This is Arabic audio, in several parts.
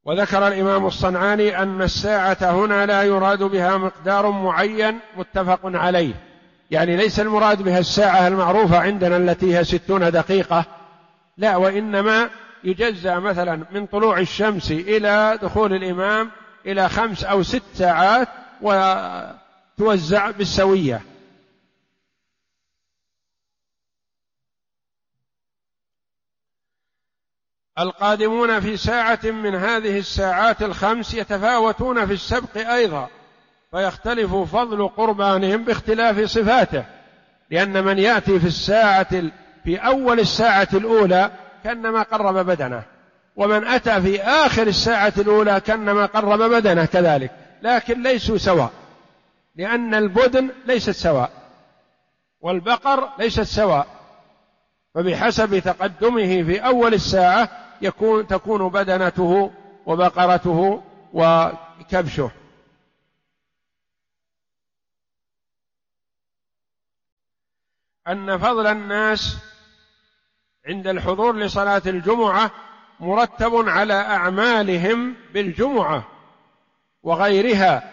وذكر الإمام الصنعاني أن الساعة هنا لا يراد بها مقدار معين متفق عليه، يعني ليس المراد بها الساعة المعروفة عندنا التي هي 60 دقيقة، لا، وإنما يجزى مثلا من طلوع الشمس إلى دخول الإمام إلى 5 أو 6 ساعات وتوزع بالسوية. القادمون في ساعة من هذه الساعات الخمس يتفاوتون في السبق أيضا، فيختلف فضل قربانهم باختلاف صفاته، لأن من يأتي في أول الساعة الأولى كأنما قرب بدنه، ومن أتى في آخر الساعة الأولى كأنما قرب بدنه كذلك، لكن ليسوا سواء، لأن البدن ليست سواء والبقر ليست سواء، فبحسب تقدمه في أول الساعة تكون بدنته وبقرته وكبشه. أن فضل الناس عند الحضور لصلاة الجمعة مرتب على أعمالهم بالجمعة وغيرها،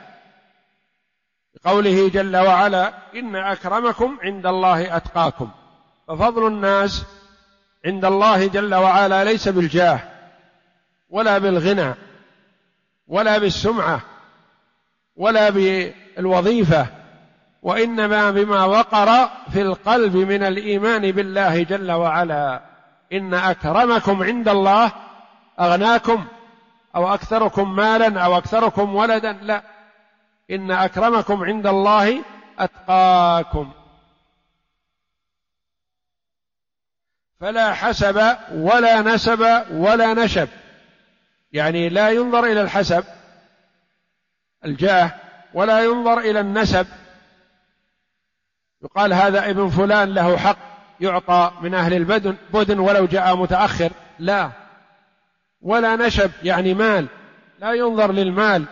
قوله جل وعلا: إن أكرمكم عند الله أتقاكم. ففضل الناس عند الله جل وعلا ليس بالجاه ولا بالغنى ولا بالسمعة ولا بالوظيفة، وإنما بما وقر في القلب من الإيمان بالله جل وعلا. إن أكرمكم عند الله أغناكم أو أكثركم مالا أو أكثركم ولدا، لا، إن أكرمكم عند الله أتقاكم. فلا حسب ولا نسب ولا نشب، يعني لا ينظر إلى الحسب الجاه ولا ينظر إلى النسب، يقال هذا ابن فلان له حق يعطى من أهل البدن ولو جاء متأخر، لا، ولا نشب يعني مال، لا ينظر للمال.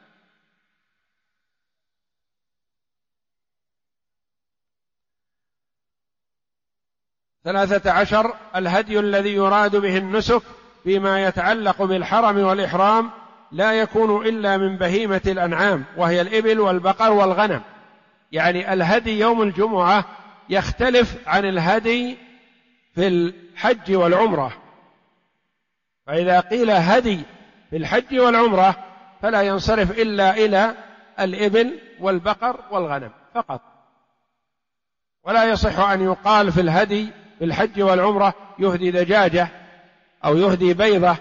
ثلاثة الهدي الذي يراد به النسك فيما يتعلق بالحرم والإحرام لا يكون إلا من بهيمة الأنعام، وهي الإبل والبقر والغنم، يعني الهدي يوم الجمعة يختلف عن الهدي في الحج والعمرة، فإذا قيل هدي في الحج والعمرة فلا ينصرف إلا إلى الإبل والبقر والغنم فقط، ولا يصح أن يقال في الهدي في الحج والعمرة يهدي دجاجة أو يهدي بيضة،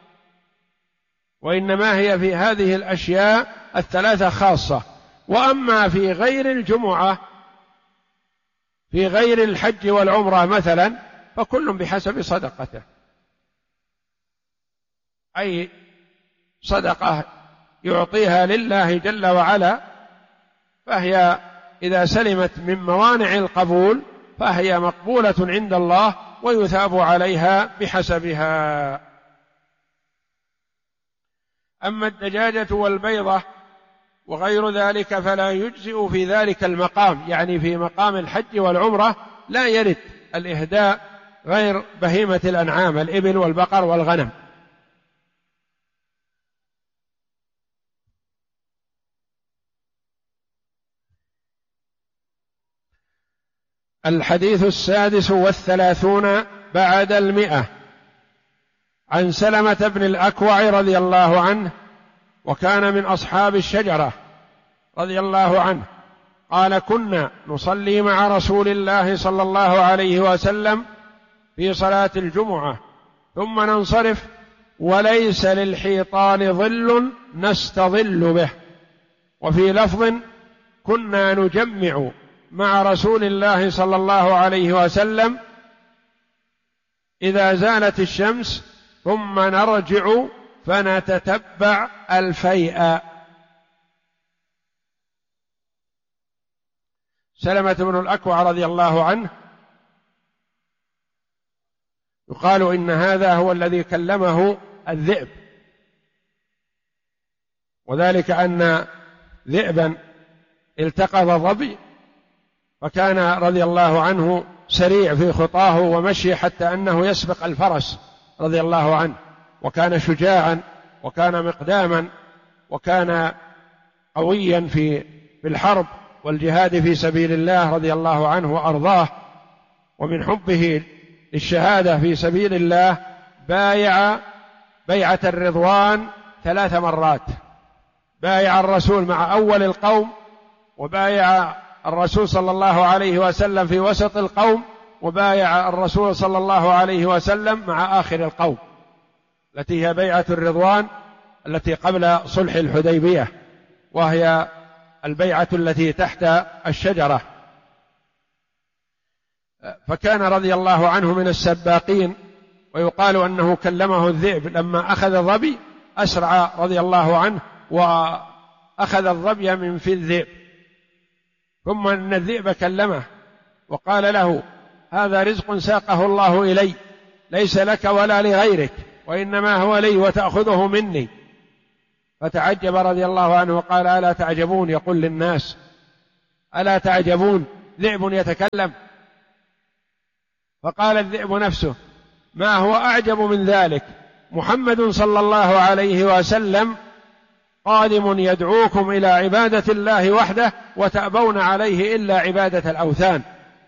وإنما هي في هذه الأشياء الثلاثة خاصة. وأما في غير الجمعة في غير الحج والعمرة مثلا فكل بحسب صدقته، أي صدقة يعطيها لله جل وعلا، فهي إذا سلمت من موانع القبول فهي مقبولة عند الله ويثاب عليها بحسبها. أما الدجاجة والبيضة وغير ذلك فلا يجزئ في ذلك المقام، يعني في مقام الحج والعمرة لا يرد الإهداء غير بهيمة الأنعام الإبل والبقر والغنم. الحديث 36 بعد 100 عن سلمة بن الأكوع رضي الله عنه، وكان من أصحاب الشجرة رضي الله عنه، قال: كنا نصلي مع رسول الله صلى الله عليه وسلم في صلاة الجمعة ثم ننصرف وليس للحيطان ظل نستظل به. وفي لفظ: كنا نجمع مع رسول الله صلى الله عليه وسلم إذا زالت الشمس ثم نرجع فنتتبع الفيء. سلمة بن الأكوع رضي الله عنه يقال إن هذا هو الذي كلمه الذئب، وذلك أن ذئبا التقط ظبي، فكان رضي الله عنه سريع في خطاه ومشي حتى أنه يسبق الفرس رضي الله عنه، وكان شجاعا وكان مقداما، وكان قويا في الحرب والجهاد في سبيل الله رضي الله عنه وأرضاه، ومن حبه للشهادة في سبيل الله بايع بيعة الرضوان 3 مرات. بايع الرسول مع أول القوم، وبايع الرسول صلى الله عليه وسلم في وسط القوم، وبايع الرسول صلى الله عليه وسلم مع آخر القوم، التي هي بيعة الرضوان التي قبل صلح الحديبية، وهي البيعة التي تحت الشجرة. فكان رضي الله عنه من السباقين، ويقال أنه كلمه الذئب لما أخذ الظبي، أسرع رضي الله عنه وأخذ الظبي من في الذئب، ثم أن الذئب كلمه وقال له: هذا رزق ساقه الله إلي، ليس لك ولا لغيرك، وإنما هو لي وتأخذه مني. فتعجب رضي الله عنه وقال: ألا تعجبون؟ يقول للناس: ألا تعجبون؟ ذئب يتكلم. فقال الذئب نفسه: ما هو أعجب من ذلك؟ محمد صلى الله عليه وسلم قادم يدعوكم إلى عبادة الله وحده، وتأبون عليه إلا عبادة الأوثان.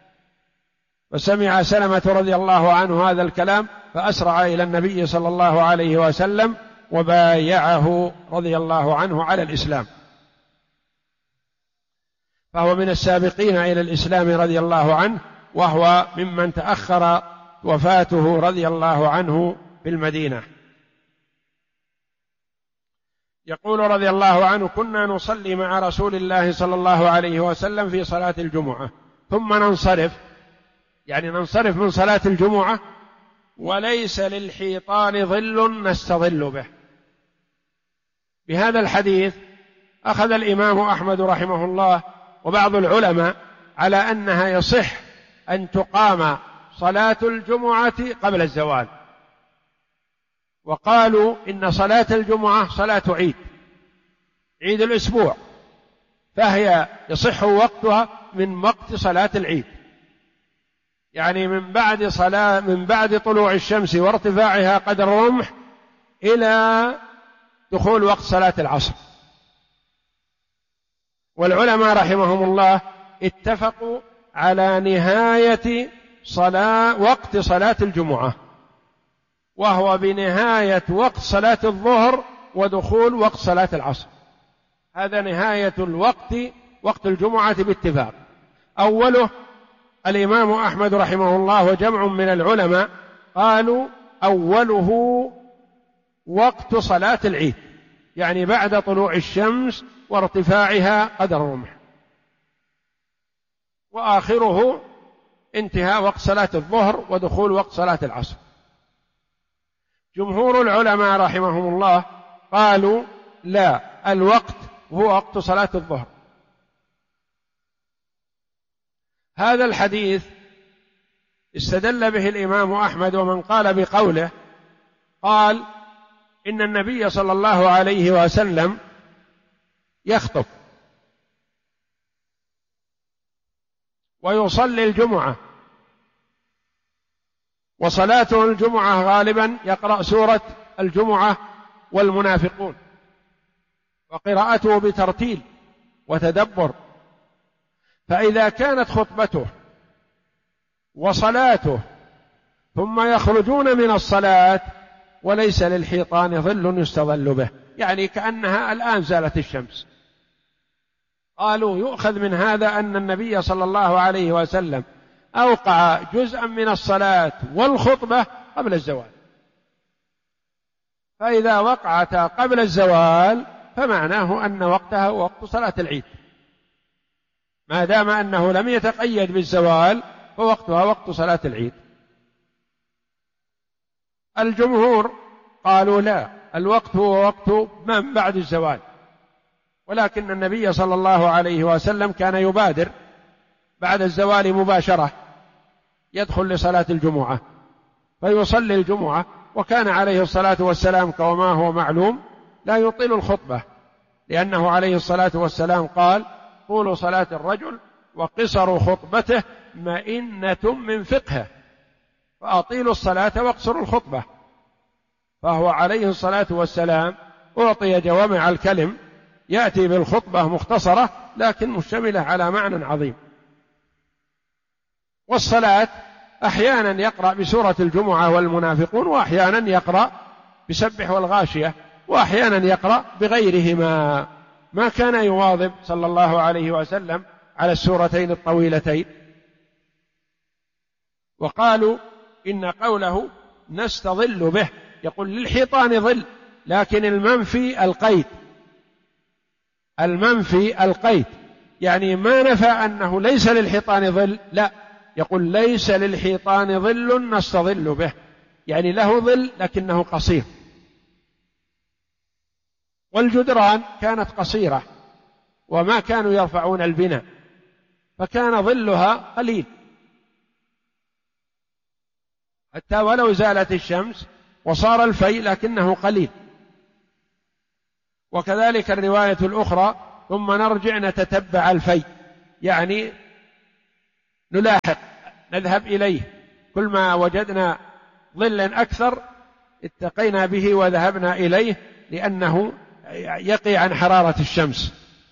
فسمع سلمة رضي الله عنه هذا الكلام، فأسرع إلى النبي صلى الله عليه وسلم وبايعه رضي الله عنه على الإسلام، فهو من السابقين إلى الإسلام رضي الله عنه، وهو ممن تأخر وفاته رضي الله عنه في المدينة. يقول رضي الله عنه: كنا نصلي مع رسول الله صلى الله عليه وسلم في صلاة الجمعة، ثم ننصرف، يعني ننصرف من صلاة الجمعة، وليس للحيطان ظل نستظل به. بهذا الحديث أخذ الإمام أحمد رحمه الله وبعض العلماء على أنها يصح أن تقام صلاة الجمعة قبل الزوال، وقالوا إن صلاة الجمعة صلاة عيد، عيد الأسبوع، فهي يصح وقتها من وقت صلاة العيد، يعني من بعد طلوع الشمس وارتفاعها قدر الرمح إلى دخول وقت صلاة العصر. والعلماء رحمهم الله اتفقوا على نهاية وقت صلاة الجمعة، وهو بنهاية وقت صلاة الظهر ودخول وقت صلاة العصر. هذا نهاية الوقت، وقت الجمعة باتفاق. أوله الإمام أحمد رحمه الله وجمع من العلماء قالوا أوله وقت صلاة العيد، يعني بعد طلوع الشمس وارتفاعها قدر الرمح، وآخره انتهاء وقت صلاة الظهر ودخول وقت صلاة العصر. جمهور العلماء رحمهم الله قالوا لا، الوقت هو وقت صلاة الظهر. هذا الحديث استدل به الإمام أحمد، ومن قال بقوله قال إن النبي صلى الله عليه وسلم يخطب ويصلي الجمعة، وصلاته الجمعة غالبا يقرأ سورة الجمعة والمنافقون، وقراءته بترتيل وتدبر. فإذا كانت خطبته وصلاته ثم يخرجون من الصلاة وليس للحيطان ظل يستظل به، يعني كأنها الآن زالت الشمس، قالوا يؤخذ من هذا أن النبي صلى الله عليه وسلم أوقع جزءا من الصلاة والخطبة قبل الزوال، فإذا وقعتا قبل الزوال فمعناه أن وقتها وقت صلاة العيد، ما دام أنه لم يتقيد بالزوال فوقتها وقت صلاة العيد. الجمهور قالوا لا، الوقت هو وقت من بعد الزوال، ولكن النبي صلى الله عليه وسلم كان يبادر بعد الزوال مباشرة، يدخل لصلاة الجمعة فيصلي الجمعة، وكان عليه الصلاة والسلام كما هو معلوم لا يطيل الخطبة، لأنه عليه الصلاة والسلام قال طول صلاة الرجل وقصر خطبته مئنة من فقهه، فأطيلوا الصلاة واقصروا الخطبة. فهو عليه الصلاة والسلام أعطي جوامع الكلم يأتي بالخطبة مختصرة لكن مشتملة على معنى عظيم. والصلاة أحيانا يقرأ بسورة الجمعة والمنافقون، وأحيانا يقرأ بسبح والغاشية، وأحيانا يقرأ بغيرهما، ما كان يواظب صلى الله عليه وسلم على السورتين الطويلتين. وقالوا إن قوله نستظل به، يقول للحيطان ظل، لكن المنفي القيد، المنفي القيد، يعني ما نفى أنه ليس للحيطان ظل، لا، يقول ليس للحيطان ظل نستظل به، يعني له ظل لكنه قصير. والجدران كانت قصيرة وما كانوا يرفعون البناء، فكان ظلها قليل، حتى ولو زالت الشمس وصار الفيء لكنه قليل. وكذلك الرواية الأخرى ثم نرجع نتتبع الفيء، يعني نلاحق نذهب إليه، كل ما وجدنا ظلا أكثر اتقينا به وذهبنا إليه، لأنه يقي عن حرارة الشمس.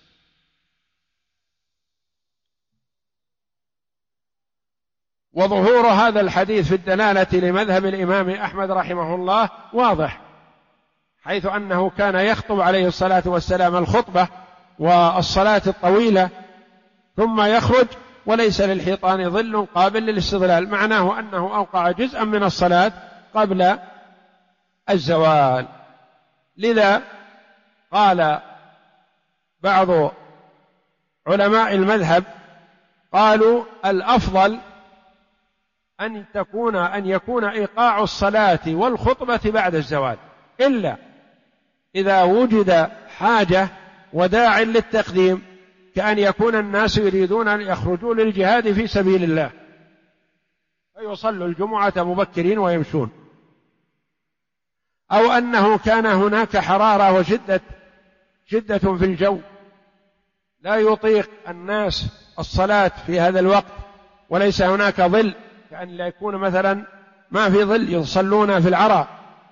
وظهور هذا الحديث في الدلالة لمذهب الإمام أحمد رحمه الله واضح، حيث أنه كان يخطب عليه الصلاة والسلام الخطبة والصلاة الطويلة ثم يخرج وليس للحيطان ظل قابل للاستظلال، معناه أنه أوقع جزءا من الصلاة قبل الزوال. لذا قال بعض علماء المذهب قالوا الأفضل أن يكون إيقاع الصلاة والخطبة بعد الزوال، إلا إذا وجد حاجة وداع للتقديم، كأن يكون الناس يريدون أن يخرجوا للجهاد في سبيل الله فيصلوا الجمعة مبكرين ويمشون، أو أنه كان هناك حرارة وشدة في الجو لا يطيق الناس الصلاة في هذا الوقت وليس هناك ظل، كأن لا يكون مثلا ما في ظل يصلون في العراء،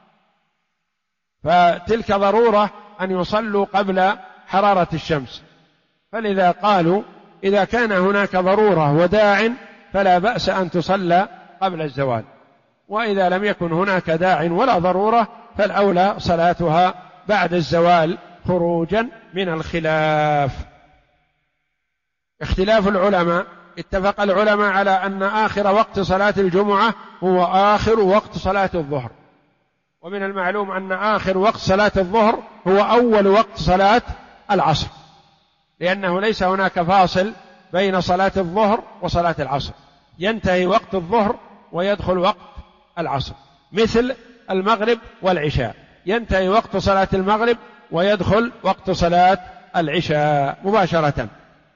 فتلك ضرورة أن يصلوا قبل حرارة الشمس. فلذا قالوا إذا كان هناك ضرورة وداع فلا بأس أن تصلى قبل الزوال، وإذا لم يكن هناك داع ولا ضرورة فالأولى صلاتها بعد الزوال خروجا من الخلاف. اختلاف العلماء، اتفق العلماء على أن آخر وقت صلاة الجمعة هو آخر وقت صلاة الظهر، ومن المعلوم أن آخر وقت صلاة الظهر هو أول وقت صلاة العصر، لأنه ليس هناك فاصل بين صلاة الظهر وصلاة العصر، ينتهي وقت الظهر ويدخل وقت العصر، مثل المغرب والعشاء، ينتهي وقت صلاة المغرب ويدخل وقت صلاة العشاء مباشرة.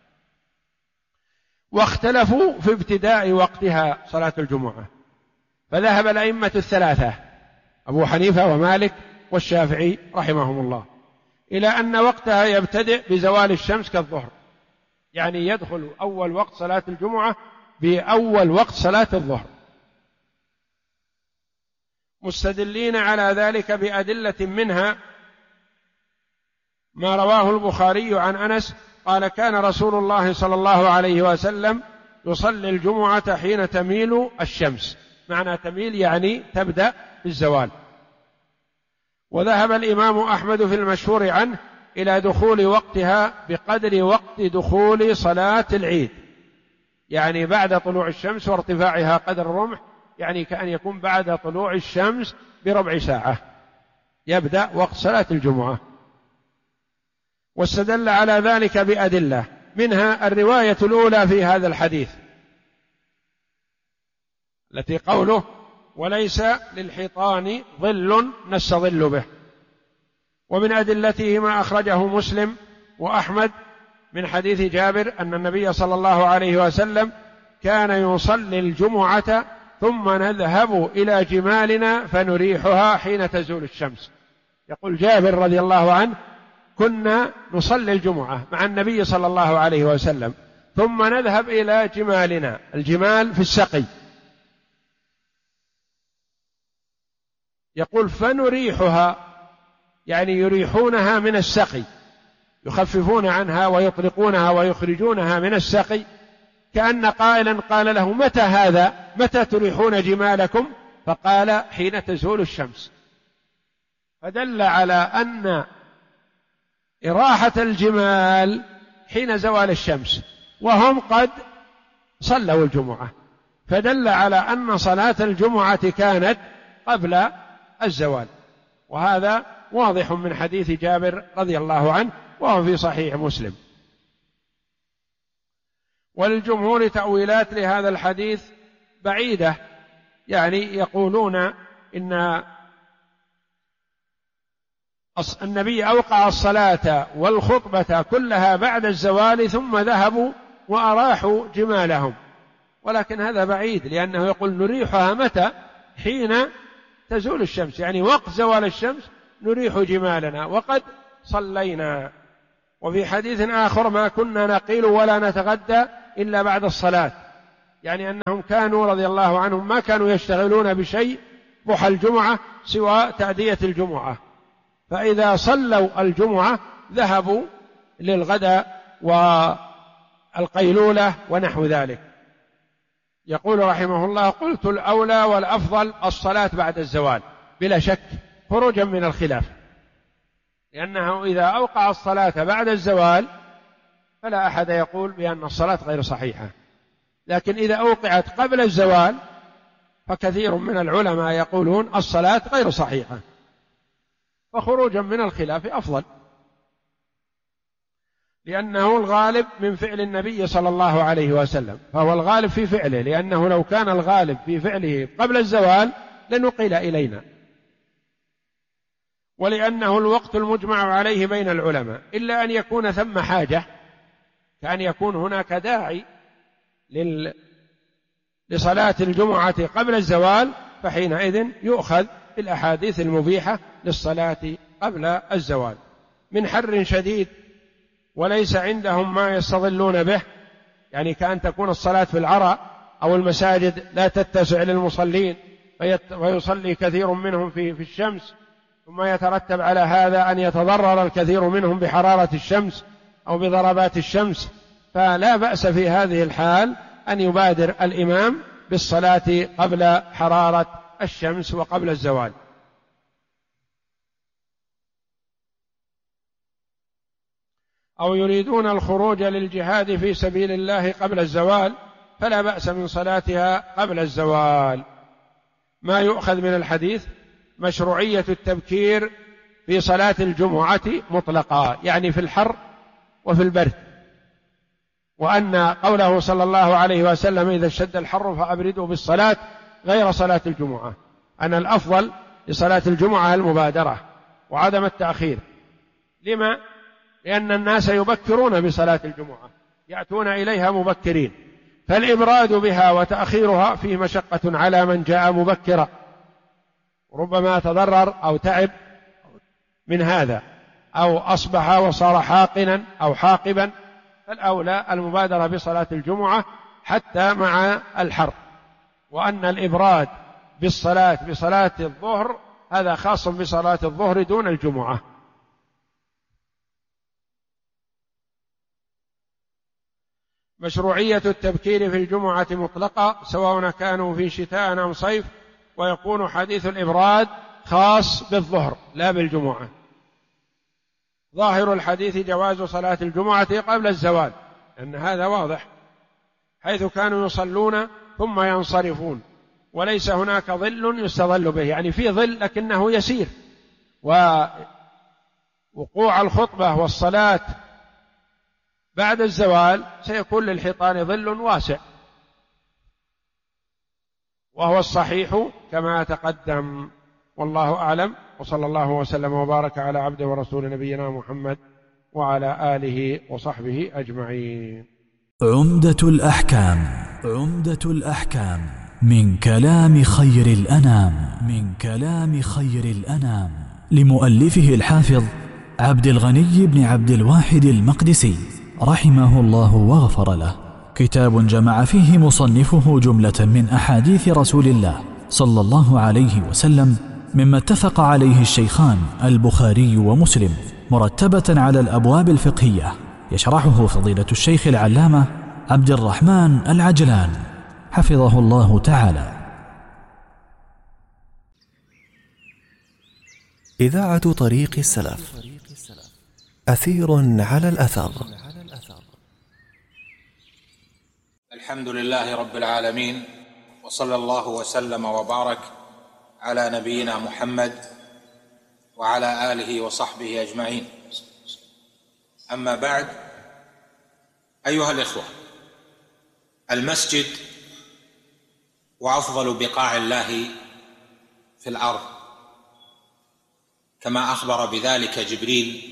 واختلفوا في ابتداء وقتها صلاة الجمعة، فذهب الأئمة الثلاثة أبو حنيفة ومالك والشافعي رحمهم الله إلى أن وقتها يبتدئ بزوال الشمس كالظهر، يعني يدخل أول وقت صلاة الجمعة بأول وقت صلاة الظهر، مستدلين على ذلك بأدلة منها ما رواه البخاري عن أنس قال كان رسول الله صلى الله عليه وسلم يصلي الجمعة حين تميل الشمس، معنى تميل يعني تبدأ بالزوال. وذهب الإمام أحمد في المشهور عنه إلى دخول وقتها بقدر وقت دخول صلاة العيد، يعني بعد طلوع الشمس وارتفاعها قدر الرمح، يعني كأن يكون بعد طلوع الشمس بربع ساعة يبدأ وقت صلاة الجمعة. واستدل على ذلك بأدلة، منها الرواية الأولى في هذا الحديث التي قوله وليس للحيطان ظل نستظل به. ومن أدلته ما أخرجه مسلم وأحمد من حديث جابر أن النبي صلى الله عليه وسلم كان يصلي الجمعة ثم نذهب إلى جمالنا فنريحها حين تزول الشمس. يقول جابر رضي الله عنه كنا نصلي الجمعة مع النبي صلى الله عليه وسلم ثم نذهب إلى جمالنا، الجمال في السقي، يقول فنريحها يعني يريحونها من السقي، يخففون عنها ويطلقونها ويخرجونها من السقي، كأن قائلا قال له: متى هذا؟ متى تريحون جمالكم؟ فقال: حين تزول الشمس. فدل على أن إراحة الجمال حين زوال الشمس، وهم قد صلوا الجمعة، فدل على أن صلاة الجمعة كانت قبل الزوال، وهذا واضح من حديث جابر رضي الله عنه وهو في صحيح مسلم. وللجمهور تأويلات لهذا الحديث بعيدة، يعني يقولون إن النبي أوقع الصلاة والخطبة كلها بعد الزوال ثم ذهبوا وأراحوا جمالهم، ولكن هذا بعيد، لأنه يقول: نريحها متى؟ حين تزول الشمس، يعني وقت زوال الشمس نريح جمالنا وقد صلينا. وفي حديث آخر: ما كنا نقيل ولا نتغدى إلا بعد الصلاة، يعني أنهم كانوا رضي الله عنهم ما كانوا يشتغلون بشيء ضحى الجمعة سوى تأدية الجمعة، فإذا صلوا الجمعة ذهبوا للغداء والقيلولة ونحو ذلك. يقول رحمه الله: قلت الأولى والأفضل الصلاة بعد الزوال بلا شك، خروجا من الخلاف، لأنه إذا أوقع الصلاة بعد الزوال فلا أحد يقول بأن الصلاة غير صحيحة، لكن إذا أوقعت قبل الزوال فكثير من العلماء يقولون الصلاة غير صحيحة، فخروجا من الخلاف أفضل، لأنه الغالب من فعل النبي صلى الله عليه وسلم، فهو الغالب في فعله، لأنه لو كان الغالب في فعله قبل الزوال لنقل إلينا، ولأنه الوقت المجمع عليه بين العلماء، إلا أن يكون ثم حاجة، كأن يكون هناك داعي لصلاة الجمعة قبل الزوال، فحينئذ يؤخذ بالأحاديث المبيحة للصلاة قبل الزوال من حر شديد وليس عندهم ما يستظلون به، يعني كأن تكون الصلاة في العرى أو المساجد لا تتسع للمصلين ويصلي كثير منهم في الشمس، ثم يترتب على هذا أن يتضرر الكثير منهم بحرارة الشمس أو بضربات الشمس، فلا بأس في هذه الحال أن يبادر الإمام بالصلاة قبل حرارة الشمس وقبل الزوال. أو يريدون الخروج للجهاد في سبيل الله قبل الزوال فلا بأس من صلاتها قبل الزوال. ما يؤخذ من الحديث مشروعية التبكير في صلاة الجمعة مطلقا، يعني في الحر وفي البرد، وأن قوله صلى الله عليه وسلم: إذا اشتد الحر فأبردوا بالصلاة غير صلاة الجمعة، أن الأفضل لصلاة الجمعة المبادرة وعدم التأخير. لما؟ لأن الناس يبكرون بصلاة الجمعة، يأتون إليها مبكرين، فالإبراد بها وتأخيرها فيه مشقة على من جاء مبكرا، ربما تضرر أو تعب من هذا، أو أصبح وصار حاقنا أو حاقبا، فالأولى المبادرة بصلاة الجمعة حتى مع الحر. وأن الإبراد بصلاة الظهر هذا خاص بصلاة الظهر دون الجمعة. مشروعية التبكير في الجمعة مطلقة سواء كانوا في شتاء أم صيف، ويكون حديث الإبراد خاص بالظهر لا بالجمعة. ظاهر الحديث جواز صلاة الجمعة قبل الزوال، لأن هذا واضح، حيث كانوا يصلون ثم ينصرفون وليس هناك ظل يستظل به، يعني في ظل لكنه يسير، ووقوع الخطبة والصلاة بعد الزوال سيكون للحيطان ظل واسع، وهو الصحيح كما تقدم، والله أعلم. وصلى الله وسلم وبارك على عبده ورسول نبينا محمد وعلى آله وصحبه أجمعين. عمدة الأحكام من كلام خير الأنام لمؤلفه الحافظ عبد الغني بن عبد الواحد المقدسي رحمه الله وغفر له. كتاب جمع فيه مصنفه جملة من أحاديث رسول الله صلى الله عليه وسلم مما اتفق عليه الشيخان البخاري ومسلم مرتبة على الأبواب الفقهية، يشرحه فضيلة الشيخ العلامة عبد الرحمن العجلان حفظه الله تعالى. إذاعة طريق السلف، أثير على الأثر. الحمد لله رب العالمين، وصلى الله وسلم وبارك على نبينا محمد وعلى آله وصحبه أجمعين. أما بعد، أيها الإخوة، المسجد وأفضل بقاع الله في الأرض، كما أخبر بذلك جبريل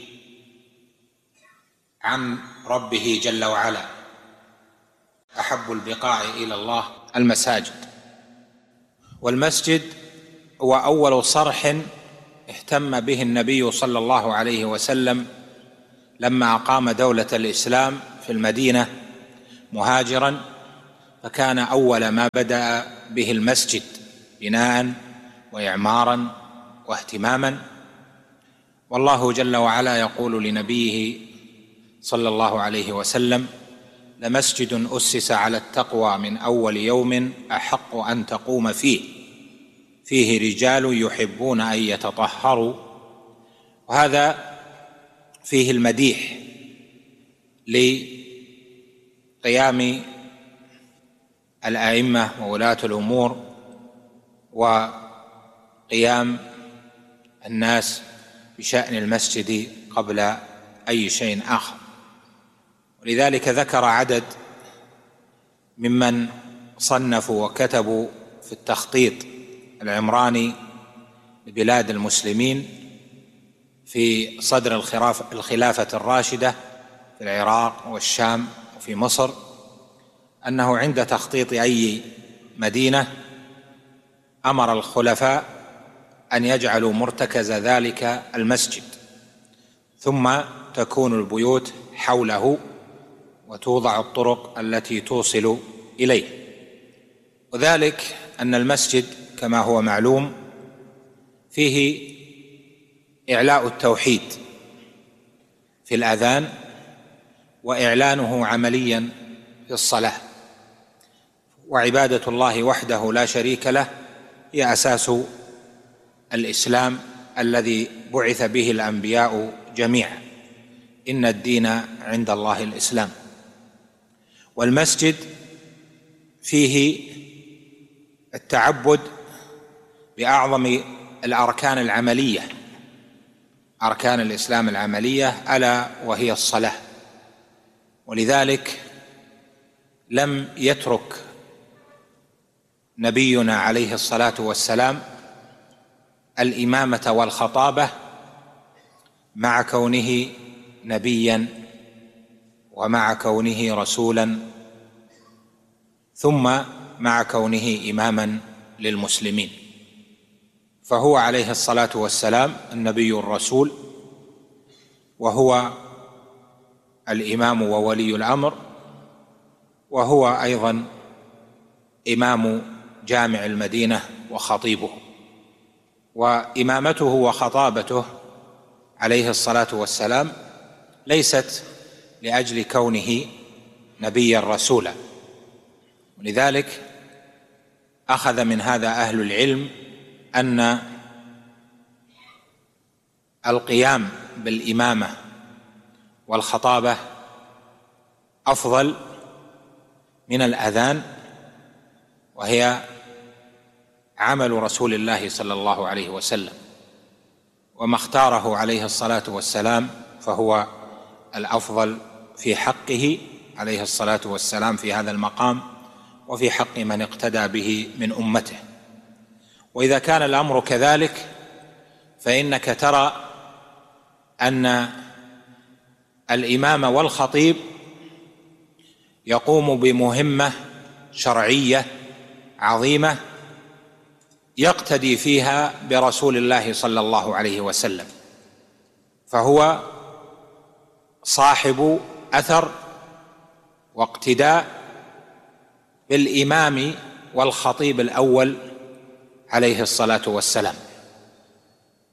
عن ربه جل وعلا: أحب البقاع إلى الله المساجد. والمسجد هو أول صرح اهتم به النبي صلى الله عليه وسلم لما أقام دولة الإسلام في المدينة مهاجرا، فكان أول ما بدأ به المسجد بناء وإعمارا واهتماما. والله جل وعلا يقول لنبيه صلى الله عليه وسلم: لمسجد أسس على التقوى من أول يوم أحق أن تقوم فيه رجال يحبون أن يتطهروا. وهذا فيه المديح لقيام الأئمة وولاة الأمور وقيام الناس بشأن المسجد قبل أي شيء آخر. ولذلك ذكر عدد ممن صنفوا وكتبوا في التخطيط العمراني لبلاد المسلمين في صدر الخلافة الراشدة في العراق والشام وفي مصر، أنه عند تخطيط أي مدينة أمر الخلفاء أن يجعلوا مرتكز ذلك المسجد، ثم تكون البيوت حوله وتوضع الطرق التي توصل إليه. وذلك أن المسجد كما هو معلوم فيه إعلاء التوحيد في الأذان وإعلانه عمليا في الصلاة، وعبادة الله وحده لا شريك له هي أساس الإسلام الذي بعث به الأنبياء جميعا: إن الدين عند الله الإسلام. والمسجد فيه التعبد بأعظم الأركان العملية، أركان الإسلام العملية، ألا وهي الصلاة. ولذلك لم يترك نبينا عليه الصلاة والسلام الإمامة والخطابة مع كونه نبيا ومع كونه رسولا، ثم مع كونه إماما للمسلمين. فهو عليه الصلاة والسلام النبي الرسول، وهو الإمام وولي الأمر، وهو أيضا إمام جامع المدينة وخطيبه. وإمامته وخطابته عليه الصلاة والسلام ليست لأجل كونه نبيا رسولا. ولذلك أخذ من هذا أهل العلم أن القيام بالإمامة والخطابة أفضل من الأذان، وهي عمل رسول الله صلى الله عليه وسلم، وما اختاره عليه الصلاة والسلام فهو الأفضل في حقه عليه الصلاة والسلام في هذا المقام، وفي حق من اقتدى به من أمته. وإذا كان الأمر كذلك فإنك ترى أن الإمام والخطيب يقوم بمهمة شرعية عظيمة يقتدي فيها برسول الله صلى الله عليه وسلم، فهو صاحب أثر واقتداء بالإمام والخطيب الأول عليه الصلاة والسلام.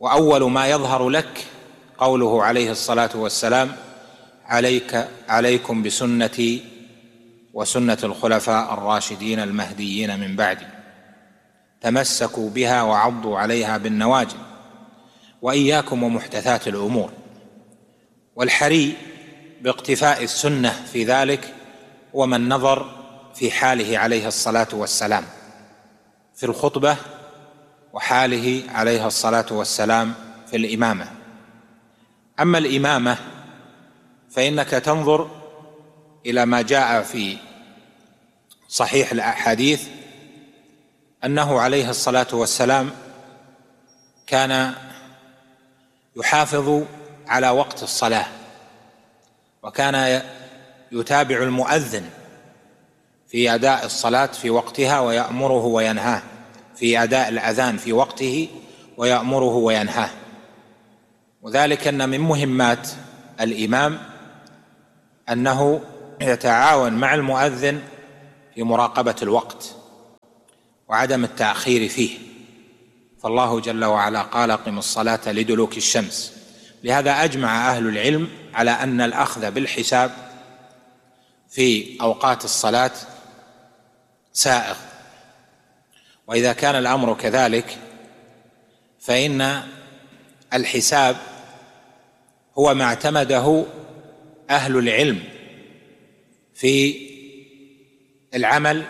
وأول ما يظهر لك قوله عليه الصلاة والسلام: عليكم بسنتي وسنة الخلفاء الراشدين المهديين من بعدي، تمسكوا بها وعضوا عليها بالنواجذ، وإياكم ومحدثات الأمور. والحري باقتفاء السنة في ذلك ومن نظر في حاله عليه الصلاة والسلام في الخطبة، وحاله عليه الصلاة والسلام في الإمامة. أما الإمامة فإنك تنظر إلى ما جاء في صحيح الأحاديث أنه عليه الصلاة والسلام كان يحافظ على وقت الصلاة، وكان يتابع المؤذن في أداء الصلاة في وقتها ويأمره وينهاه، في أداء الأذان في وقته ويأمره وينهاه. وذلك أن من مهمات الإمام أنه يتعاون مع المؤذن في مراقبة الوقت وعدم التأخير فيه، فالله جل وعلا قال: قم الصلاة لدلوك الشمس. لهذا أجمع أهل العلم على أن الأخذ بالحساب في أوقات الصلاة سائغ، وإذا كان الأمر كذلك فإن الحساب هو ما اعتمده أهل العلم في العمل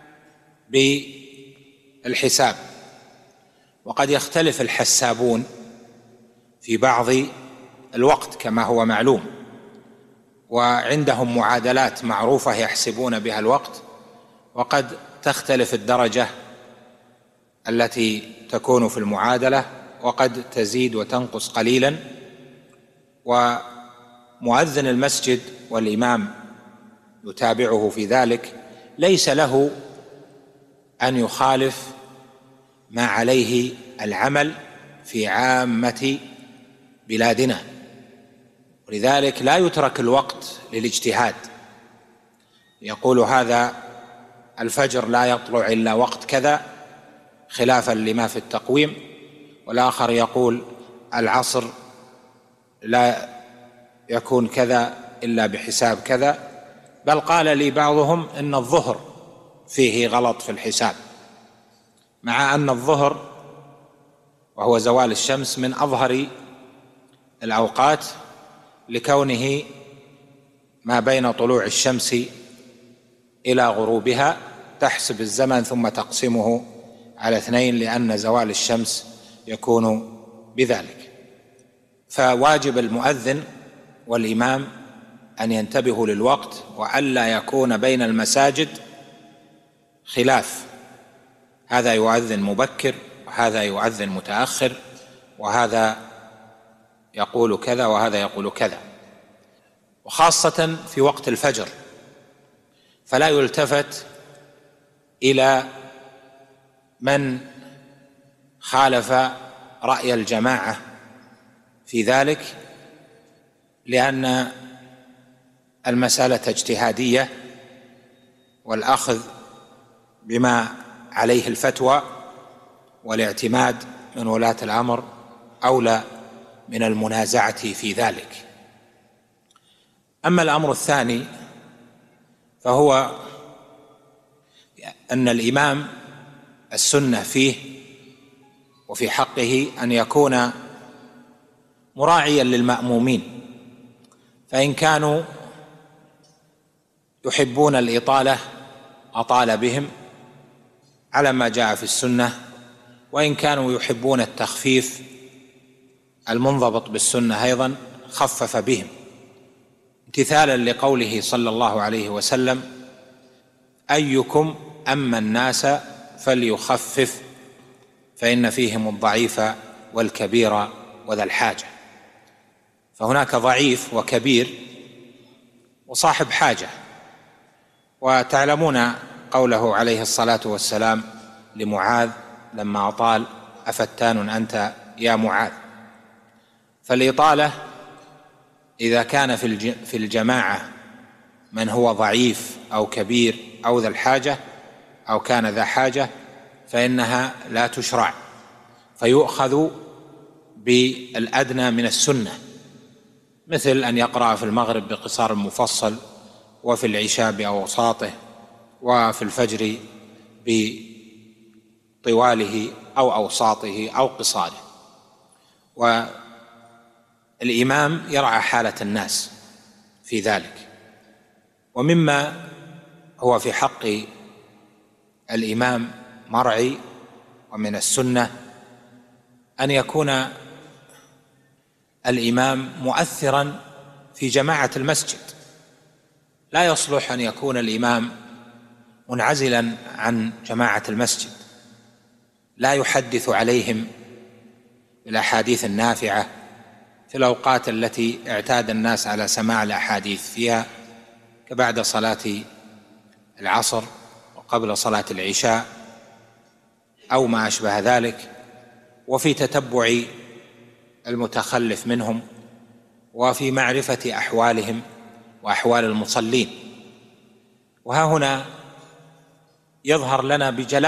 بالحساب. وقد يختلف الحسابون في بعض الوقت كما هو معلوم، وعندهم معادلات معروفة يحسبون بها الوقت، وقد تختلف الدرجة التي تكون في المعادلة، وقد تزيد وتنقص قليلا. ومؤذن المسجد والإمام يتابعه في ذلك ليس له أن يخالف ما عليه العمل في عامة بلادنا، ولذلك لا يترك الوقت للاجتهاد. يقول هذا الفجر لا يطلع إلا وقت كذا خلافا لما في التقويم، والآخر يقول العصر لا يكون كذا إلا بحساب كذا، بل قال لي بعضهم إن الظهر فيه غلط في الحساب، مع أن الظهر وهو زوال الشمس من أظهر الأوقات لكونه ما بين طلوع الشمس إلى غروبها، تحسب الزمن ثم تقسمه على 2، لأن زوال الشمس يكون بذلك. فواجب المؤذن والإمام أن ينتبهوا للوقت، وألا يكون بين المساجد خلاف، هذا يؤذن مبكر وهذا يؤذن متأخر، وهذا يقول كذا وهذا يقول كذا، وخاصة في وقت الفجر، فلا يلتفت إلى من خالف رأي الجماعة في ذلك، لأن المسألة اجتهادية، والأخذ بما عليه الفتوى والاعتماد من ولاة الأمر أولى من المنازعة في ذلك. أما الأمر الثاني فهو أن الإمام السنة فيه وفي حقه أن يكون مراعيا للمأمومين، فإن كانوا يحبون الإطالة أطال بهم على ما جاء في السنة، وإن كانوا يحبون التخفيف المنضبط بالسنة أيضا خفف بهم، امتثالا لقوله صلى الله عليه وسلم: أيكم أما الناس فليخفف فإن فيهم الضعيف والكبير وذا الحاجة. فهناك ضعيف وكبير وصاحب حاجة. وتعلمون قوله عليه الصلاة والسلام لمعاذ لما أطال: أفتان أنت يا معاذ. فالإطالة إذا كان في الجماعة من هو ضعيف أو كبير أو ذا الحاجة أو كان ذا حاجة فإنها لا تشرع، فيؤخذ بالأدنى من السنة، مثل أن يقرأ في المغرب بقصار مفصل، وفي العشاء بأوساطه، وفي الفجر بطواله أو أوساطه أو قصاره. والإمام يرعى حالة الناس في ذلك. ومما هو في حق الإمام مرعي ومن السنة أن يكون الإمام مؤثرا في جماعة المسجد. لا يصلح أن يكون الإمام منعزلا عن جماعة المسجد، لا يحدث عليهم بالأحاديث النافعة في الأوقات التي اعتاد الناس على سماع الأحاديث فيها، كبعد صلاة العصر وقبل صلاة العشاء أو ما أشبه ذلك، وفي تتبع المتخلف منهم، وفي معرفة أحوالهم وأحوال المصلين. وها هنا يظهر لنا بجلاء